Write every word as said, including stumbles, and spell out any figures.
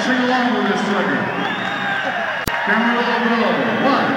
sing along with this sucker. Camera roll, one.